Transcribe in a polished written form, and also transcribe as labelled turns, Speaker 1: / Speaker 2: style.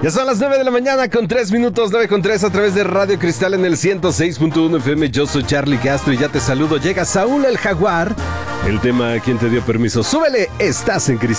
Speaker 1: Ya son las 9 de la mañana con 3 minutos, 9 con 3 a través de Radio Cristal en el 106.1 FM. Yo soy Charlie Castro y ya te saludo. Llega Saúl el Jaguar. El tema, ¿quién te dio permiso? Súbele, estás en Cristal.